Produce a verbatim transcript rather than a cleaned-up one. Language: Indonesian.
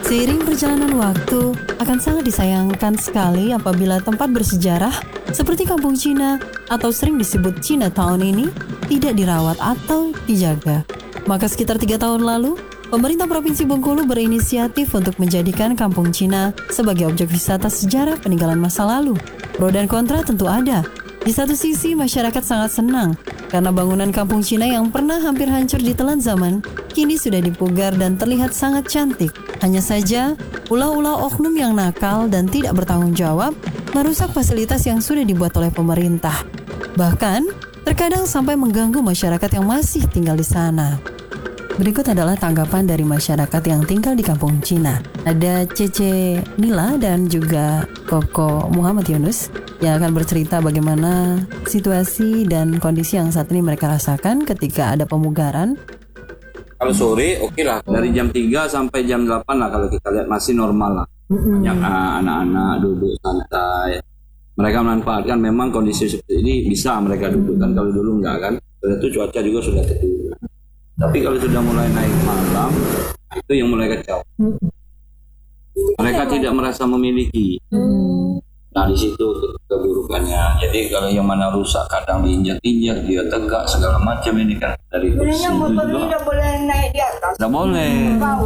Seiring perjalanan waktu, akan sangat disayangkan sekali apabila tempat bersejarah seperti Kampung Cina atau sering disebut Chinatown ini tidak dirawat atau dijaga. Maka sekitar tiga tahun lalu, pemerintah Provinsi Bengkulu berinisiatif untuk menjadikan Kampung Cina sebagai objek wisata sejarah peninggalan masa lalu. Pro dan kontra tentu ada. Di satu sisi, masyarakat sangat senang karena bangunan Kampung Cina yang pernah hampir hancur ditelan zaman, kini sudah dipugar dan terlihat sangat cantik. Hanya saja, ulah-ulah oknum yang nakal dan tidak bertanggung jawab merusak fasilitas yang sudah dibuat oleh pemerintah. Bahkan, terkadang sampai mengganggu masyarakat yang masih tinggal di sana. Berikut adalah tanggapan dari masyarakat yang tinggal di Kampung Cina. Ada Cece Nila dan juga Koko Muhammad Yunus yang akan bercerita bagaimana situasi dan kondisi yang saat ini mereka rasakan ketika ada pemugaran. Kalau sore oke okay lah, dari jam tiga sampai jam delapan lah kalau kita lihat masih normal lah. Mm-hmm. Banyak anak-anak duduk santai. Mereka memanfaatkan memang kondisi seperti ini bisa mereka dudukkan, kalau dulu enggak kan. Sudah itu cuaca juga sudah teduh. Tapi kalau sudah mulai naik malam, itu yang mulai kacau. Mereka tidak merasa memiliki. Nah di situ keburukannya. Jadi kalau yang mana rusak kadang diinjak-injak, dia tegak segala macam ini kan dari kursi itu juga. Tidak boleh naik di atas. Tidak boleh.